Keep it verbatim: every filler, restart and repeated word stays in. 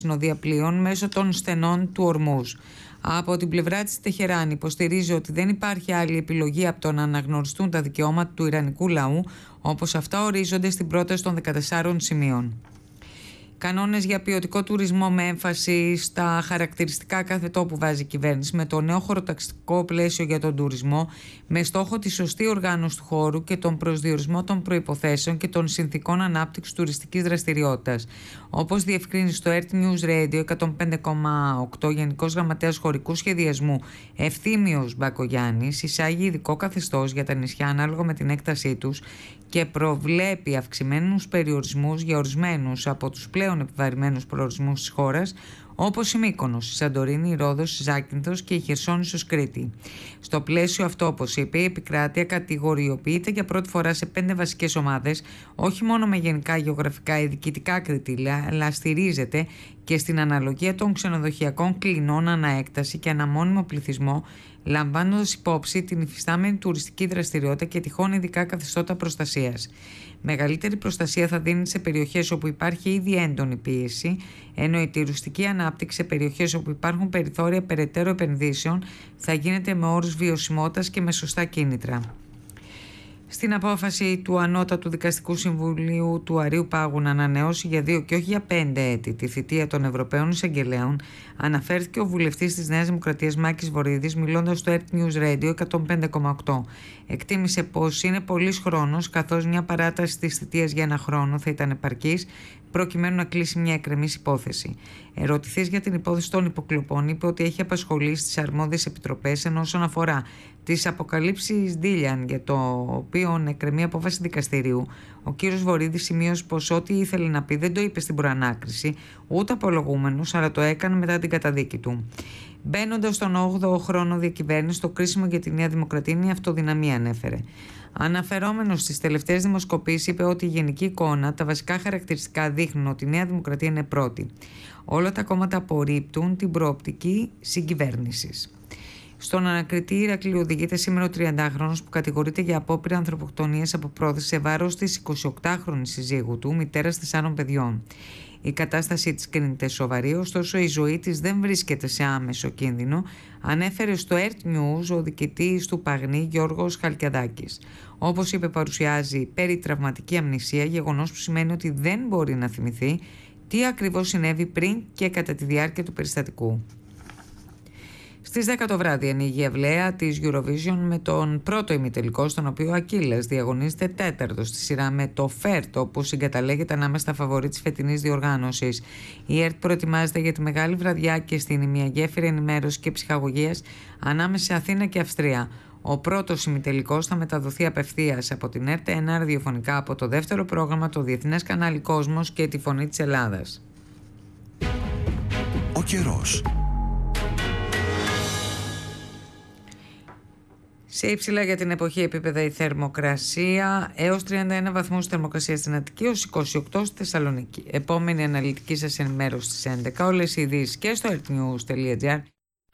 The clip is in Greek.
συνοδεία πλοίων μέσω των στενών του Ορμούζ. Από την πλευρά της Τεχεράνη υποστηρίζει ότι δεν υπάρχει άλλη επιλογή από το να αναγνωριστούν τα δικαιώματα του ιρανικού λαού, όπως αυτά ορίζονται στην πρόταση των δεκατεσσάρων σημείων. Κανόνες για ποιοτικό τουρισμό με έμφαση στα χαρακτηριστικά κάθε τόπου βάζει η κυβέρνηση, με το νέο χωροταξικό πλαίσιο για τον τουρισμό, με στόχο τη σωστή οργάνωση του χώρου και τον προσδιορισμό των προϋποθέσεων και των συνθηκών ανάπτυξης τουριστικής δραστηριότητας. Όπως διευκρίνει στο Earth News Radio εκατόν πέντε κόμμα οκτώ, Γενικός Γραμματέας Χωρικού Σχεδιασμού Ευθύμιος Μπακογιάννης, εισάγει ειδικό καθεστώς για τα νησιά ανάλογα με την έκτασή τους και προβλέπει αυξημένους περιορισμούς για ορισμένους από τους πλέον επιβαρημένους προορισμούς της χώρας, όπως η Μύκονος, η Σαντορίνη, η Ρόδος, η Ζάκυνθος και η Χερσόνησος Κρήτη. Στο πλαίσιο αυτό, όπως είπε, η επικράτεια κατηγοριοποιείται για πρώτη φορά σε πέντε βασικές ομάδες, όχι μόνο με γενικά γεωγραφικά ή διοικητικά κριτήρια, αλλά στηρίζεται και στην αναλογία των ξενοδοχειακών κλινών αναέκταση και αναμώνυμο πληθυσμό, λαμβάνοντας υπόψη την υφιστάμενη τουριστική δραστηριότητα και τυχόν ειδικά καθεστώτα προστασίας. Μεγαλύτερη προστασία θα δίνει σε περιοχές όπου υπάρχει ήδη έντονη πίεση, ενώ η τουριστική ανάπτυξη σε περιοχές όπου υπάρχουν περιθώρια περαιτέρω επενδύσεων θα γίνεται με όρους βιωσιμότητας και με σωστά κίνητρα. Στην απόφαση του Ανώτατου Δικαστικού Συμβουλίου του Αρείου Πάγου να ανανεώσει για δύο και όχι για πέντε έτη τη θητεία των Ευρωπαίων Εισαγγελέων, αναφέρθηκε ο βουλευτής της Νέας Δημοκρατίας Μάκης Βορίδης, μιλώντας στο Earth News Radio εκατόν πέντε κόμμα οκτώ. Εκτίμησε πως είναι πολύς χρόνος, καθώς μια παράταση της θητείας για ένα χρόνο θα ήταν επαρκής, προκειμένου να κλείσει μια εκκρεμής υπόθεση. Ερωτηθής για την υπόθεση των υποκλοπών, είπε ότι έχει απασχολήσει τις αρμόδιες επιτροπές, ενώ όσον αφορά τις αποκαλύψεις Ντίλιαν, για το οποίο εκκρεμεί απόφαση δικαστηρίου, ο κύριος Βορίδης σημείωσε πως ό,τι ήθελε να πει δεν το είπε στην προανάκριση, ούτε απολογούμενος, αλλά το έκανε μετά την καταδίκη του. Μπαίνοντας στον όγδοο χρόνο διακυβέρνηση, το κρίσιμο για τη Νέα Δημοκρατία είναι η αυτοδυναμία, ανέφερε. Αναφερόμενος στις τελευταίες δημοσκοπήσεις, είπε ότι η γενική εικόνα, τα βασικά χαρακτηριστικά δείχνουν ότι η Νέα Δημοκρατία είναι πρώτη. Όλα τα κόμματα απορρίπτουν την προοπτική συγκυβέρνησης. Στον ανακριτή Ηρακλείου οδηγείται σήμερα ο τριαντάχρονος που κατηγορείται για απόπειρα ανθρωποκτονίας από πρόθεση σε βάρος της εικοσιοκτάχρονης συζύγου του, μητέρας τεσσάρων παιδιών. Η κατάστασή της κρίνεται σοβαρή, ωστόσο η ζωή της δεν βρίσκεται σε άμεσο κίνδυνο, ανέφερε στο Earth News ο διοικητής του Παγνή Γιώργος Χαλκιαδάκης. Όπως είπε, παρουσιάζει περιτραυματική αμνησία, γεγονός που σημαίνει ότι δεν μπορεί να θυμηθεί τι ακριβώς συνέβη πριν και κατά τη διάρκεια του περιστατικού. Στις δέκα το βράδυ ανοίγει η αυλαία της Eurovision με τον πρώτο ημιτελικό, στον οποίο ο Ακύλας διαγωνίζεται τέταρτος στη σειρά με το Φέρτ, όπου συγκαταλέγεται ανάμεσα στα φαβορί της φετινής διοργάνωσης. Η ΕΡΤ προετοιμάζεται για τη μεγάλη βραδιά και στην ημιαγέφυρη ενημέρωση και ψυχαγωγίας ανάμεσα σε Αθήνα και Αυστρία. Ο πρώτος ημιτελικός θα μεταδοθεί απευθείας από την ΕΡΤ ένα ραδιοφωνικά από το δεύτερο πρόγραμμα, το Διεθνές Κανάλι Κόσμος και τη Φωνή της Ελλάδας. Ο καιρός. Σε υψηλά για την εποχή επίπεδα η θερμοκρασία, έως τριάντα ένα βαθμούς θερμοκρασία στην Αττική, έως είκοσι οκτώ στη Θεσσαλονίκη. Επόμενη αναλυτική σας ενημέρωση στις έντεκα. Όλες οι ειδήσεις και στο earthnews.gr